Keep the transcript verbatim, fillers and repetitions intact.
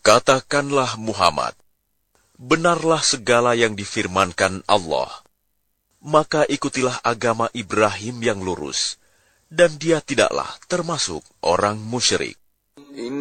Katakanlah Muhammad, benarlah segala yang difirmankan Allah. Maka ikutilah agama Ibrahim yang lurus, dan dia tidaklah termasuk orang musyrik.